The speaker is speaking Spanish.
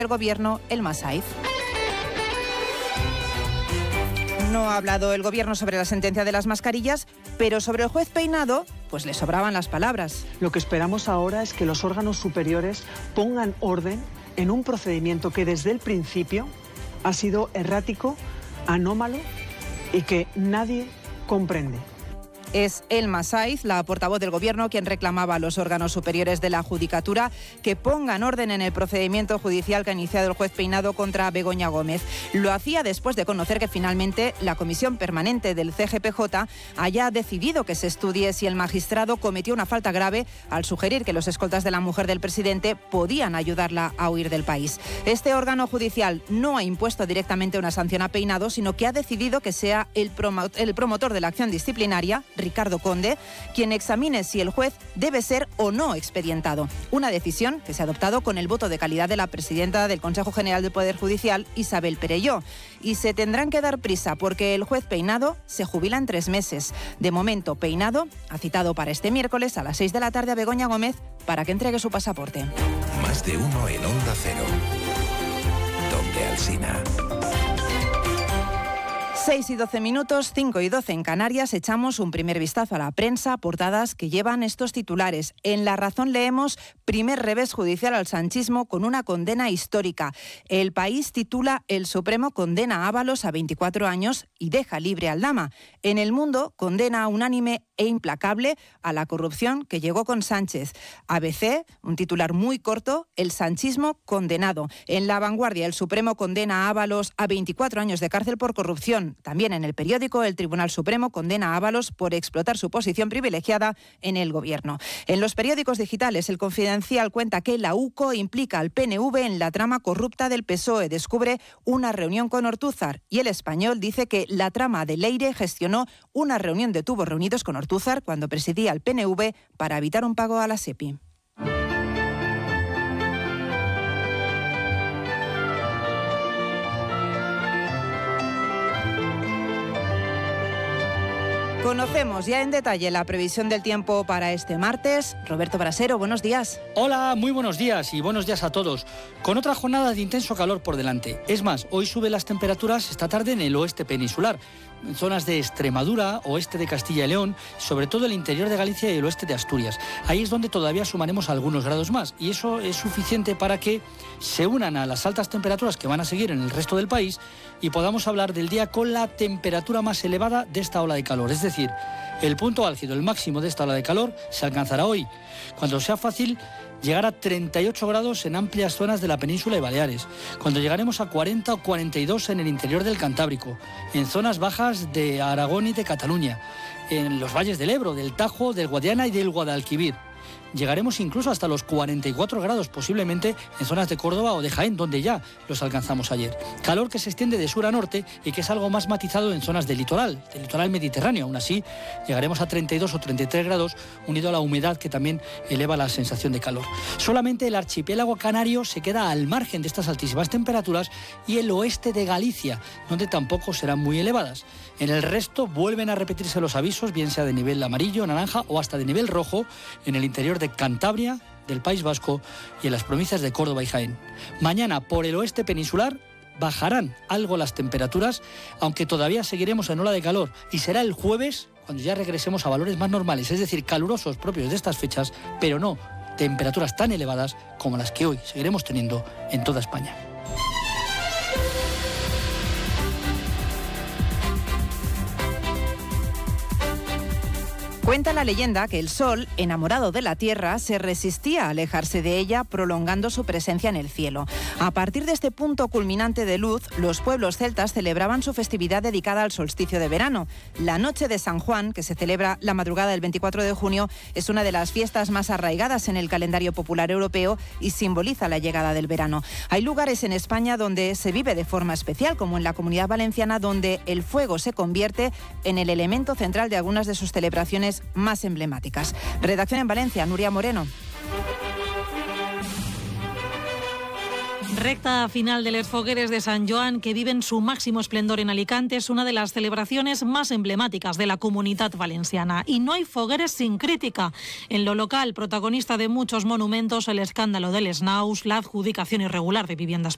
del Gobierno, Elma Saiz. No ha hablado el Gobierno sobre la sentencia de las mascarillas, pero sobre el juez Peinado, pues le sobraban las palabras. Lo que esperamos ahora es que los órganos superiores pongan orden en un procedimiento que desde el principio ha sido errático, anómalo y que nadie comprende. Es Elma Saiz, la portavoz del Gobierno, quien reclamaba a los órganos superiores de la Judicatura que pongan orden en el procedimiento judicial que ha iniciado el juez Peinado contra Begoña Gómez. Lo hacía después de conocer que finalmente la Comisión Permanente del CGPJ haya decidido que se estudie si el magistrado cometió una falta grave al sugerir que los escoltas de la mujer del presidente podían ayudarla a huir del país. Este órgano judicial no ha impuesto directamente una sanción a Peinado, sino que ha decidido que sea el promotor de la acción disciplinaria, Ricardo Conde, quien examine si el juez debe ser o no expedientado. Una decisión que se ha adoptado con el voto de calidad de la presidenta del Consejo General del Poder Judicial, Isabel Perelló. Y se tendrán que dar prisa porque el juez Peinado se jubila en 3 meses. De momento, Peinado ha citado para este miércoles a las 6 de la tarde a Begoña Gómez para que entregue su pasaporte. Más de uno en Onda Cero. Donde Alsina. 6 y 12 minutos, 5 y 12 en Canarias. Echamos un primer vistazo a la prensa, portadas que llevan estos titulares. En La Razón leemos: primer revés judicial al sanchismo con una condena histórica. El País titula: El Supremo condena a Ábalos a 24 años y deja libre a Aldama. En El Mundo, condena unánime e implacable a la corrupción que llegó con Sánchez. ABC, un titular muy corto: el sanchismo condenado. En La Vanguardia, el Supremo condena a Ábalos a 24 años de cárcel por corrupción. También en El Periódico, el Tribunal Supremo condena a Ábalos por explotar su posición privilegiada en el Gobierno. En los periódicos digitales, El Confidencial cuenta que la UCO implica al PNV en la trama corrupta del PSOE. Descubre una reunión con Ortúzar. Y El Español dice que la trama de Leire gestionó una reunión de tubos reunidos con Ortúzar cuando presidía el PNV para evitar un pago a la SEPI. Conocemos ya en detalle la previsión del tiempo para este martes. Roberto Brasero, buenos días. Hola, muy buenos días y buenos días a todos. Con otra jornada de intenso calor por delante. Es más, hoy suben las temperaturas esta tarde en el oeste peninsular. En zonas de Extremadura, oeste de Castilla y León, sobre todo el interior de Galicia y el oeste de Asturias. Ahí es donde todavía sumaremos algunos grados más y eso es suficiente para que se unan a las altas temperaturas que van a seguir en el resto del país y podamos hablar del día con la temperatura más elevada de esta ola de calor. Es decir, el punto álgido, el máximo de esta ola de calor, se alcanzará hoy, cuando sea fácil llegar a 38 grados en amplias zonas de la península y Baleares, cuando llegaremos a 40 o 42 en el interior del Cantábrico, en zonas bajas de Aragón y de Cataluña, en los valles del Ebro, del Tajo, del Guadiana y del Guadalquivir. Llegaremos incluso hasta los 44 grados, posiblemente en zonas de Córdoba o de Jaén, donde ya los alcanzamos ayer. Calor que se extiende de sur a norte y que es algo más matizado en zonas del litoral mediterráneo. Aún así, llegaremos a 32 o 33 grados, unido a la humedad que también eleva la sensación de calor. Solamente el archipiélago canario se queda al margen de estas altísimas temperaturas y el oeste de Galicia, donde tampoco serán muy elevadas. En el resto vuelven a repetirse los avisos, bien sea de nivel amarillo, naranja o hasta de nivel rojo, en el interior de Cantabria, del País Vasco y en las provincias de Córdoba y Jaén. Mañana, por el oeste peninsular, bajarán algo las temperaturas, aunque todavía seguiremos en ola de calor, y será el jueves cuando ya regresemos a valores más normales, es decir, calurosos propios de estas fechas, pero no temperaturas tan elevadas como las que hoy seguiremos teniendo en toda España. Cuenta la leyenda que el sol, enamorado de la tierra, se resistía a alejarse de ella, prolongando su presencia en el cielo. A partir de este punto culminante de luz, los pueblos celtas celebraban su festividad dedicada al solsticio de verano. La Noche de San Juan, que se celebra la madrugada del 24 de junio, es una de las fiestas más arraigadas en el calendario popular europeo y simboliza la llegada del verano. Hay lugares en España donde se vive de forma especial, como en la Comunidad Valenciana, donde el fuego se convierte en el elemento central de algunas de sus celebraciones más emblemáticas. Redacción en Valencia, Nuria Moreno. Recta final de Les Fogueres de Sant Joan, que viven su máximo esplendor en Alicante, es una de las celebraciones más emblemáticas de la Comunitat Valenciana. Y no hay fogueres sin crítica. En lo local, protagonista de muchos monumentos, el escándalo de les naus, la adjudicación irregular de viviendas